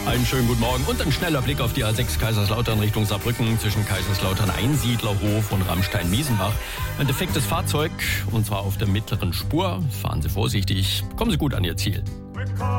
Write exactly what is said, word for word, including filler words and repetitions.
Einen schönen guten Morgen und ein schneller Blick auf die A sechs Kaiserslautern Richtung Saarbrücken zwischen Kaiserslautern Einsiedlerhof und Ramstein-Miesenbach. Ein defektes Fahrzeug und zwar auf der mittleren Spur. Fahren Sie vorsichtig, kommen Sie gut an Ihr Ziel.